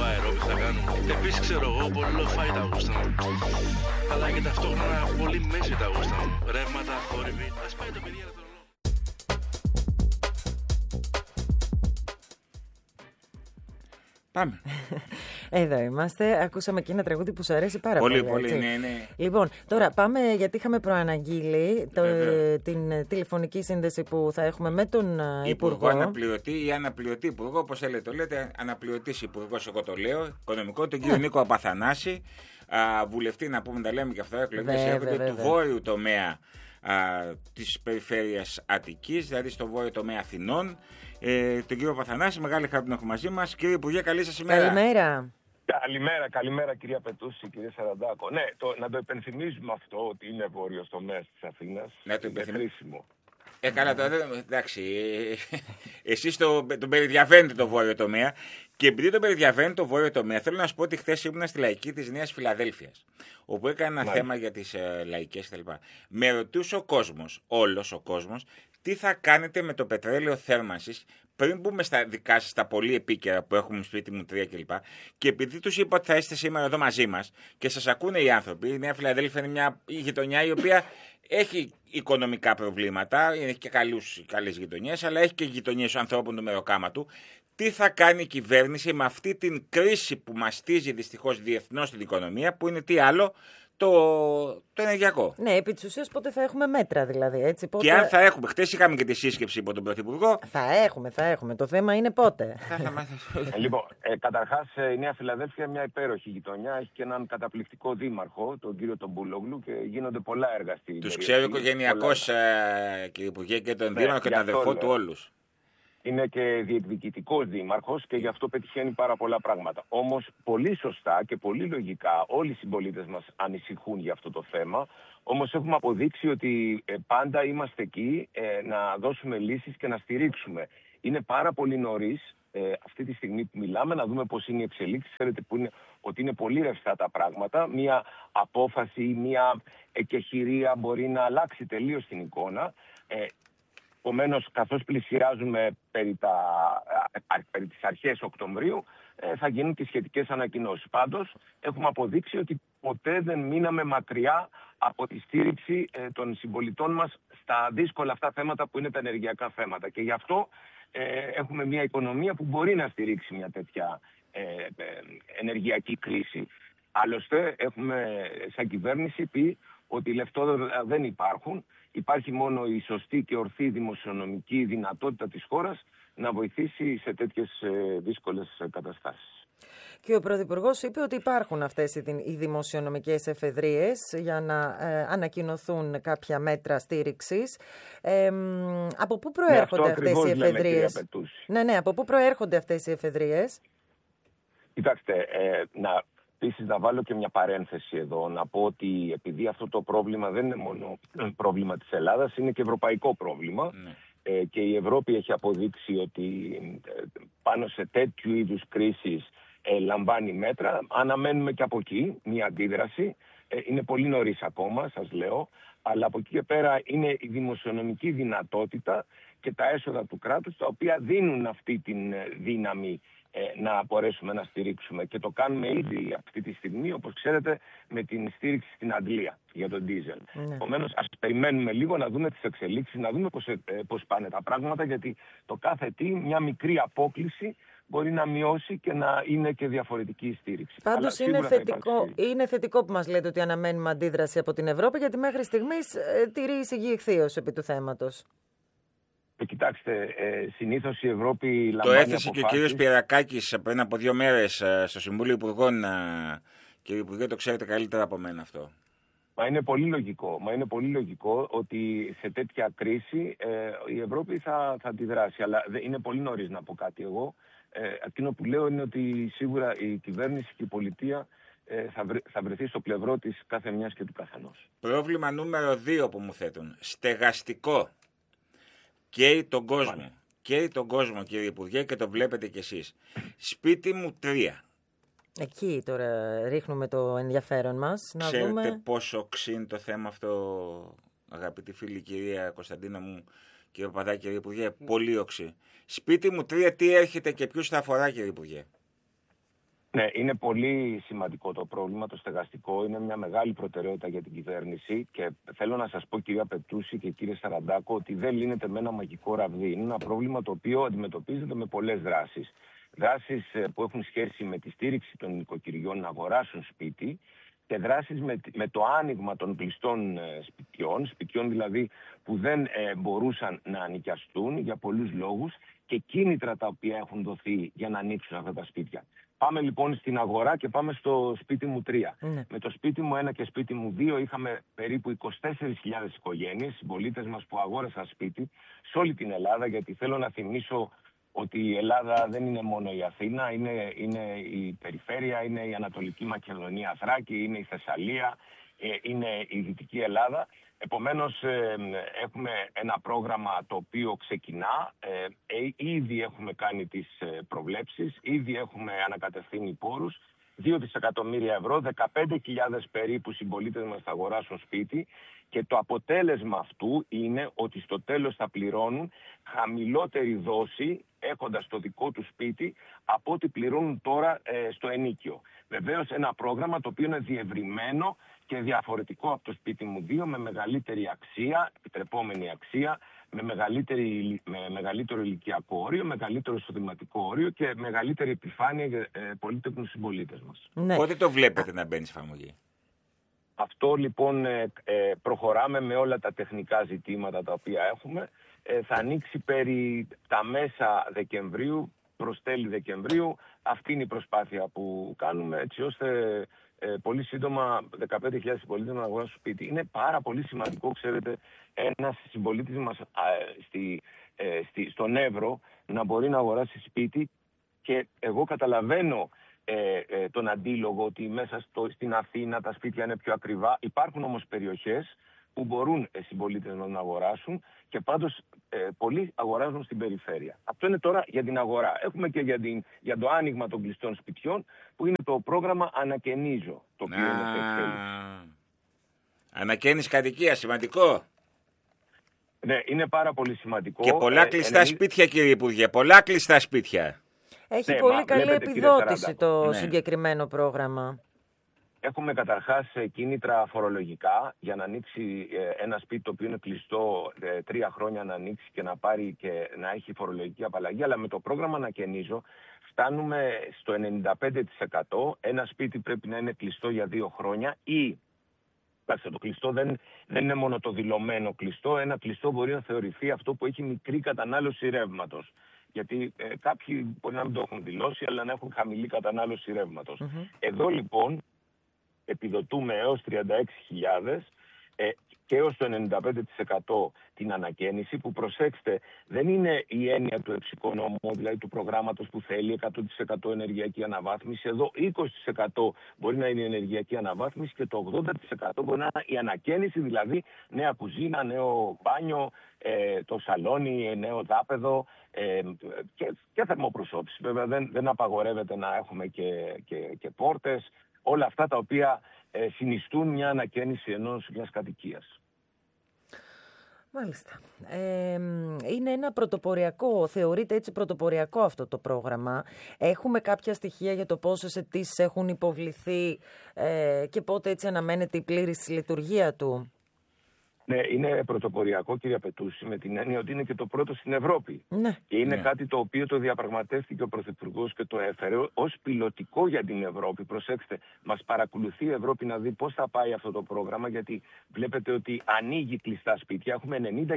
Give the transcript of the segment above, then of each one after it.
αερόμπι θα κάνουμε. Επίσης ξέρω εγώ πολύ λοφάει τα γούστα μου. Αλλά και ταυτόχρονα πολύ μέση τα γούστα μου. Ρεύματα, θόρυβοι. Ας πάει το παιδί για να τον λόγο. Πάμε. Εδώ είμαστε. Ακούσαμε και ένα τραγούδι που σου αρέσει πάρα πολύ. Πολύ, ναι. Λοιπόν, τώρα πάμε, γιατί είχαμε προαναγγείλει την τηλεφωνική σύνδεση που θα έχουμε με τον Υπουργό. Αναπληρωτή ή αναπληρωτή Υπουργό, όπως θέλετε το λέτε. Αναπληρωτής Υπουργός, εγώ το λέω. Οικονομικό, τον κύριο Νίκο Απαθανάση. Βουλευτή, να πούμε, τα λέμε και αυτά. Εκλογές έρχονται του βόρειου τομέα της περιφέρειας Αττικής, δηλαδή στο βόρειο τομέα Αθηνών. Τον κύριο Παθανάση, μεγάλη χαρά που τον έχουμε μαζί μας. Κύριε Υπουργέ, καλή σας ημέρα. Καλημέρα κυρία Πετούση, κύριε Σαραντάκο. Ναι, να το υπενθυμίζουμε αυτό, ότι είναι βόρειος τομέας της Αθήνας. Να το είναι χρήσιμο. Καλά, τώρα εντάξει. Εσείς τον περιδιαβαίνετε το βόρειο τομέα. Και επειδή τον περιδιαβαίνετε το βόρειο τομέα, θέλω να σου πω ότι χθες ήμουν στη Λαϊκή της Νέας Φιλαδέλφειας, όπου έκανα ένα θέμα για τις λαϊκές κτλ. Με ρωτούσε ο κόσμος, όλος ο κόσμος, τι θα κάνετε με το πετρέλαιο θέρμανσης, πριν μπούμε στα δικά σας, τα πολύ επίκαιρα που έχουμε σπίτι μου 3 κλπ. Και επειδή τους είπα ότι θα είστε σήμερα εδώ μαζί μας και σας ακούνε οι άνθρωποι, η Νέα Φιλαδέλφεια είναι μια γειτονιά η οποία έχει οικονομικά προβλήματα, έχει και καλές γειτονιές, αλλά έχει και γειτονιές ανθρώπων του μεροκάματου. Τι θα κάνει η κυβέρνηση με αυτή την κρίση που μαστίζει δυστυχώς διεθνώς την οικονομία, που είναι τι άλλο, το ενεργειακό. Ναι, επί της ουσίας πότε θα έχουμε μέτρα δηλαδή, έτσι. Πότε... Και αν θα έχουμε. Χτες είχαμε και τη σύσκεψη υπό τον Πρωθυπουργό. Θα έχουμε. Το θέμα είναι πότε. Λοιπόν, καταρχάς η Νέα Φιλαδέλφεια είναι μια υπέροχη γειτονιά. Έχει και έναν καταπληκτικό δήμαρχο, τον κύριο Τομπούλογλου, και γίνονται πολλά έργα στην περιοχή. Τους ξέρω οικογενειακώς, κύριε Υπουργέ, και τον δήμαρχο και τον αδερφό του όλους. Είναι και διεκδικητικός δήμαρχος και γι' αυτό πετυχαίνει πάρα πολλά πράγματα. Όμως, πολύ σωστά και πολύ λογικά, όλοι οι συμπολίτες μας ανησυχούν για αυτό το θέμα. Όμως, έχουμε αποδείξει ότι πάντα είμαστε εκεί να δώσουμε λύσεις και να στηρίξουμε. Είναι πάρα πολύ νωρίς αυτή τη στιγμή που μιλάμε να δούμε πώς είναι η εξελίξη. Ξέρετε ότι είναι πολύ ρευστά τα πράγματα. Μία απόφαση ή μία εκεχηρία μπορεί να αλλάξει τελείως την εικόνα. Επομένως, καθώς πλησιάζουμε περί τις αρχές Οκτωβρίου, θα γίνουν και σχετικές ανακοινώσεις. Πάντως, έχουμε αποδείξει ότι ποτέ δεν μείναμε μακριά από τη στήριξη των συμπολιτών μας στα δύσκολα αυτά θέματα που είναι τα ενεργειακά θέματα. Και γι' αυτό έχουμε μια οικονομία που μπορεί να στηρίξει μια τέτοια ενεργειακή κρίση. Άλλωστε, έχουμε σαν κυβέρνηση πει ότι λεφτόδωρα δεν υπάρχουν. Υπάρχει μόνο η σωστή και ορθή δημοσιονομική δυνατότητα της χώρας να βοηθήσει σε τέτοιες δύσκολες καταστάσεις. Και ο Πρωθυπουργός είπε ότι υπάρχουν αυτές οι δημοσιονομικές εφεδρίες για να ανακοινωθούν κάποια μέτρα στήριξης. Από πού προέρχονται αυτές οι εφεδρίες? Ναι, από πού προέρχονται αυτές οι εφεδρίες? Κοιτάξτε, επίσης να βάλω και μια παρένθεση εδώ, να πω ότι επειδή αυτό το πρόβλημα δεν είναι μόνο πρόβλημα της Ελλάδας, είναι και ευρωπαϊκό πρόβλημα. Και η Ευρώπη έχει αποδείξει ότι πάνω σε τέτοιου είδους κρίσεις λαμβάνει μέτρα. Αναμένουμε και από εκεί μια αντίδραση. Είναι πολύ νωρίς ακόμα, σας λέω, αλλά από εκεί και πέρα είναι η δημοσιονομική δυνατότητα και τα έσοδα του κράτους, τα οποία δίνουν αυτή την δύναμη να μπορέσουμε να στηρίξουμε. Και το κάνουμε ήδη αυτή τη στιγμή, όπως ξέρετε, με την στήριξη στην Αντλία για τον ντίζελ. Επομένως, ας περιμένουμε λίγο να δούμε τις εξελίξεις, να δούμε πώς πάνε τα πράγματα, γιατί το κάθε τι, μια μικρή απόκλιση μπορεί να μειώσει και να είναι και διαφορετική η στήριξη. Πάντως είναι θετικό που μας λέτε ότι αναμένουμε αντίδραση από την Ευρώπη, γιατί μέχρι στιγμής τηρεί εισηγεί εχθείως επί του θέματος. Κοιτάξτε, συνήθως η Ευρώπη λαμβάνει το έθεσε αποφάσεις. Και ο κύριος Πιερακάκης πριν από 2 μέρες στο Συμβούλιο Υπουργών. Κύριε Υπουργέ, το ξέρετε καλύτερα από μένα αυτό. Μα είναι πολύ λογικό ότι σε τέτοια κρίση η Ευρώπη θα αντιδράσει. Αλλά είναι πολύ νωρίς να πω κάτι εγώ. Εκείνο που λέω είναι ότι σίγουρα η κυβέρνηση και η πολιτεία θα βρεθεί στο πλευρό της κάθε μιας και του καθενός. Πρόβλημα νούμερο 2 που μου θέτουν. Στεγαστικό. Καίει τον κόσμο. Καίει τον κόσμο, κύριε Υπουργέ, και το βλέπετε κι εσείς. Σπίτι μου 3. Εκεί τώρα ρίχνουμε το ενδιαφέρον μας. Ξέρετε πόσο οξύνει το θέμα αυτό, αγαπητή φίλη κυρία Κωνσταντίνα μου, κύριε Παπαδάκη, κύριε Υπουργέ? Πολύ οξύ. Σπίτι μου 3, τι έρχεται και ποιους θα αφορά, κύριε Υπουργέ? Ναι, είναι πολύ σημαντικό το πρόβλημα, το στεγαστικό. Είναι μια μεγάλη προτεραιότητα για την κυβέρνηση και θέλω να σας πω, κυρία Πετούση και κύριε Σαραντάκο, ότι δεν λύνεται με ένα μαγικό ραβδί. Είναι ένα πρόβλημα το οποίο αντιμετωπίζεται με πολλές δράσεις. Δράσεις που έχουν σχέση με τη στήριξη των νοικοκυριών να αγοράσουν σπίτι και δράσεις με το άνοιγμα των κλειστών σπιτιών δηλαδή που δεν μπορούσαν να ανοικιαστούν για πολλούς λόγους και κίνητρα τα οποία έχουν δοθεί για να ανοίξουν αυτά τα σπίτια. Πάμε λοιπόν στην αγορά και πάμε στο σπίτι μου 3. Με το σπίτι μου 1 και σπίτι μου 2 είχαμε περίπου 24.000 οικογένειες, συμπολίτες μας που αγόρασαν σπίτι σε όλη την Ελλάδα, γιατί θέλω να θυμίσω ότι η Ελλάδα δεν είναι μόνο η Αθήνα, είναι η περιφέρεια, είναι η Ανατολική Μακεδονία, Θράκη, είναι η Θεσσαλία, είναι η Δυτική Ελλάδα. Επομένως έχουμε ένα πρόγραμμα το οποίο ξεκινά, ήδη έχουμε κάνει τις προβλέψεις, ήδη έχουμε ανακατευθύνει πόρους, 2 δισεκατομμύρια ευρώ, 15.000 περίπου συμπολίτες μας θα αγοράσουν σπίτι και το αποτέλεσμα αυτού είναι ότι στο τέλος θα πληρώνουν χαμηλότερη δόση έχοντας το δικό του σπίτι από ό,τι πληρώνουν τώρα στο ενοίκιο. Βεβαίως ένα πρόγραμμα το οποίο είναι διευρυμένο και διαφορετικό από το σπίτι μου 2 με μεγαλύτερη αξία, επιτρεπόμενη αξία, με μεγαλύτερο ηλικιακό όριο, μεγαλύτερο εισοδηματικό όριο και μεγαλύτερη επιφάνεια για πολύτεκνους συμπολίτες μας. Ναι. Πότε το βλέπετε να μπαίνει στη εφαρμογή? Αυτό λοιπόν προχωράμε με όλα τα τεχνικά ζητήματα τα οποία έχουμε. Θα ανοίξει περί τα μέσα Δεκεμβρίου, προς τέλη Δεκεμβρίου. Αυτή είναι η προσπάθεια που κάνουμε, έτσι ώστε πολύ σύντομα 15.000 συμπολίτες να αγοράσουν σπίτι. Είναι πάρα πολύ σημαντικό, ξέρετε, ένας συμπολίτης μας στον Εύρο να μπορεί να αγοράσει σπίτι και εγώ καταλαβαίνω τον αντίλογο ότι μέσα στην Αθήνα τα σπίτια είναι πιο ακριβά. Υπάρχουν όμως περιοχές που μπορούν συμπολίτες να αγοράσουν και πάντως πολλοί αγοράζουν στην περιφέρεια. Αυτό είναι τώρα για την αγορά. Έχουμε και για το άνοιγμα των κλειστών σπιτιών που είναι το πρόγραμμα Ανακαινίζω, το οποίο είναι σε εξέλιξη. Ανακαίνιση κατοικία, σημαντικό. Ναι, είναι πάρα πολύ σημαντικό. Και πολλά κλειστά σπίτια, κύριε Υπουργέ, πολλά κλειστά σπίτια. Έχει πολύ καλή επιδότηση το συγκεκριμένο πρόγραμμα. Έχουμε καταρχάς κίνητρα φορολογικά για να ανοίξει ένα σπίτι το οποίο είναι κλειστό 3 χρόνια να ανοίξει και να πάρει και να έχει φορολογική απαλλαγή. Αλλά με το πρόγραμμα Ανακαινίζω φτάνουμε στο 95%. Ένα σπίτι πρέπει να είναι κλειστό για 2 χρόνια ή... Το κλειστό δεν είναι μόνο το δηλωμένο κλειστό. Ένα κλειστό μπορεί να θεωρηθεί αυτό που έχει μικρή κατανάλωση ρεύματος. Γιατί κάποιοι μπορεί να μην το έχουν δηλώσει, αλλά να έχουν χαμηλή κατανάλωση ρεύματος. Εδώ λοιπόν επιδοτούμε έως 36.000 και έως το 95% την ανακαίνιση, που προσέξτε δεν είναι η έννοια του εξοικονομού, δηλαδή του προγράμματος που θέλει 100% ενεργειακή αναβάθμιση. Εδώ 20% μπορεί να είναι η ενεργειακή αναβάθμιση και το 80% μπορεί να είναι η ανακαίνιση, δηλαδή νέα κουζίνα, νέο μπάνιο, το σαλόνι, νέο δάπεδο και θερμοπροσώπηση. Βέβαια δεν απαγορεύεται να έχουμε και πόρτες. Όλα αυτά τα οποία συνιστούν μια ανακαίνιση μιας κατοικίας. Μάλιστα. Είναι ένα πρωτοποριακό, θεωρείται έτσι πρωτοποριακό αυτό το πρόγραμμα. Έχουμε κάποια στοιχεία για το πόσες αιτήσεις έχουν υποβληθεί και πότε έτσι αναμένεται η πλήρης λειτουργία του? Ναι, είναι πρωτοποριακό, κύριε Πετούση, με την έννοια ότι είναι και το πρώτο στην Ευρώπη. Ναι. Και είναι κάτι το οποίο το διαπραγματεύτηκε ο Πρωθυπουργός και το έφερε ως πιλωτικό για την Ευρώπη. Προσέξτε, μας παρακολουθεί η Ευρώπη να δει πώς θα πάει αυτό το πρόγραμμα, γιατί βλέπετε ότι ανοίγει κλειστά σπίτια. Έχουμε 90.000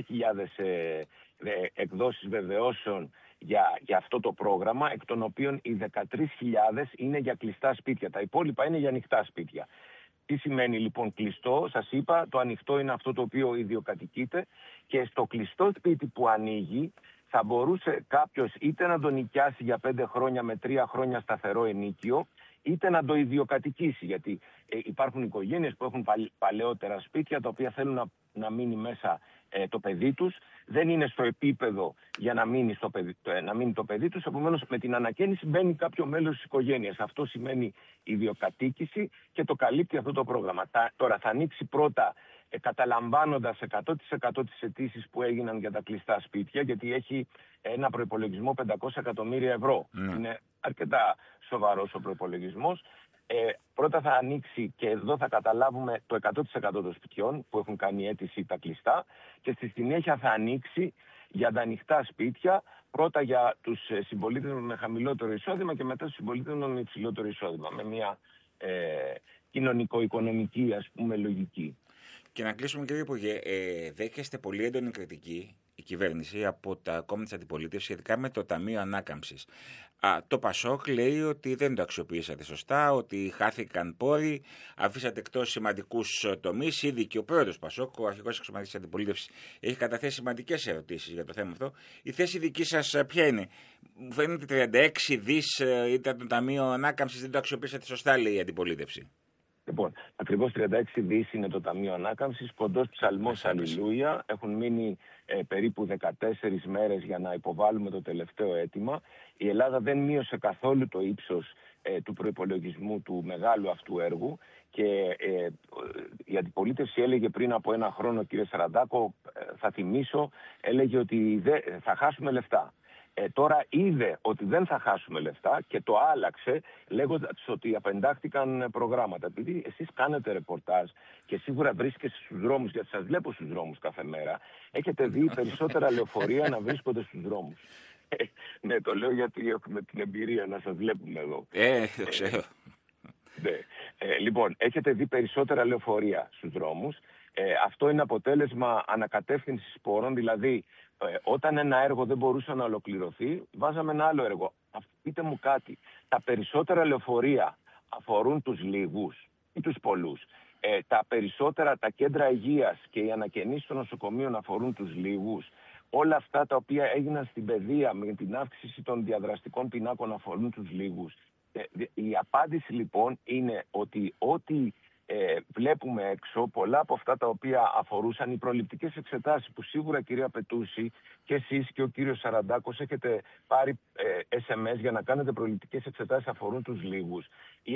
εκδόσεις βεβαιώσεων για αυτό το πρόγραμμα, εκ των οποίων οι 13.000 είναι για κλειστά σπίτια. Τα υπόλοιπα είναι για ανοιχτά σπίτια. Τι σημαίνει λοιπόν κλειστό? Σας είπα, το ανοιχτό είναι αυτό το οποίο ιδιοκατοικείται και στο κλειστό σπίτι που ανοίγει θα μπορούσε κάποιος είτε να το νοικιάσει για 5 χρόνια με 3 χρόνια σταθερό ενοίκιο, είτε να το ιδιοκατοικήσει. Γιατί υπάρχουν οικογένειες που έχουν παλαιότερα σπίτια τα οποία θέλουν να μείνει μέσα το παιδί τους, δεν είναι στο επίπεδο για να μείνει το παιδί τους, επομένως με την ανακαίνιση μπαίνει κάποιο μέλος της οικογένειας. Αυτό σημαίνει ιδιοκατοίκηση και το καλύπτει αυτό το πρόγραμμα. Τώρα θα ανοίξει πρώτα καταλαμβάνοντας 100% τις αιτήσεις που έγιναν για τα κλειστά σπίτια, γιατί έχει ένα προϋπολογισμό 500 εκατομμύρια ευρώ. Είναι αρκετά σοβαρός ο προϋπολογισμός. Πρώτα θα ανοίξει, και εδώ θα καταλάβουμε, το 100% των σπιτιών που έχουν κάνει αίτηση τα κλειστά, και στη συνέχεια θα ανοίξει για τα ανοιχτά σπίτια, πρώτα για τους συμπολίτες με χαμηλότερο εισόδημα και μετά τους συμπολίτες με υψηλότερο εισόδημα, με μια κοινωνικο-οικονομική, ας πούμε, λογική. Και να κλείσουμε, κύριε Υπουργέ, δέχεστε πολύ έντονη κριτική η κυβέρνηση από τα κόμματα της αντιπολίτευσης σχετικά με το Ταμείο Ανάκαμψης. Το Πασόκ λέει ότι δεν το αξιοποιήσατε σωστά, ότι χάθηκαν πόροι, αφήσατε εκτός σημαντικούς τομείς. Ήδη και ο πρόεδρος Πασόκ, ο αρχηγός εξωματικής της αντιπολίτευσης, έχει καταθέσει σημαντικές ερωτήσεις για το θέμα αυτό. Η θέση δική σας ποια είναι? Μου φαίνεται ότι 36 δις ήταν το Ταμείο Ανάκαμψης, δεν το αξιοποιήσατε σωστά, λέει η αντιπολίτευση. Λοιπόν, ακριβώς 36 δις είναι το Ταμείο Ανάκαμψης, κοντός ψαλμός αλληλούια. Έχουν μείνει περίπου 14 μέρες για να υποβάλουμε το τελευταίο αίτημα. Η Ελλάδα δεν μείωσε καθόλου το ύψος του προϋπολογισμού του μεγάλου αυτού έργου και η αντιπολίτευση έλεγε πριν από ένα χρόνο, κύριε Σαραντάκο, θα θυμίσω, έλεγε ότι θα χάσουμε λεφτά. Τώρα είδε ότι δεν θα χάσουμε λεφτά και το άλλαξε λέγοντας ότι απεντάχθηκαν προγράμματα. Επειδή εσείς κάνετε ρεπορτάζ και σίγουρα βρίσκεστε στους δρόμους, γιατί σας βλέπω στους δρόμους κάθε μέρα, έχετε δει περισσότερα λεωφορεία να βρίσκονται στους δρόμους. Ναι, το λέω γιατί έχουμε την εμπειρία να σας βλέπουμε εδώ. Το ξέρω. Ναι. Λοιπόν, έχετε δει περισσότερα λεωφορεία στους δρόμους. Αυτό είναι αποτέλεσμα ανακατεύθυνσης πόρων, δηλαδή όταν ένα έργο δεν μπορούσε να ολοκληρωθεί, βάζαμε ένα άλλο έργο. Πείτε μου κάτι, τα περισσότερα λεωφορεία αφορούν τους λίγους ή τους πολλούς? Τα περισσότερα, τα κέντρα υγείας και οι ανακαινήσεις των νοσοκομείων αφορούν τους λίγους? Όλα αυτά τα οποία έγιναν στην παιδεία με την αύξηση των διαδραστικών πινάκων αφορούν τους λίγους? Η απάντηση λοιπόν είναι ότι ό,τι βλέπουμε έξω, πολλά από αυτά τα οποία αφορούσαν οι προληπτικές εξετάσεις, που σίγουρα, κυρία Πετούση, και εσείς και ο κύριος Σαραντάκος έχετε πάρει SMS για να κάνετε προληπτικές εξετάσεις, αφορούν τους λίγους.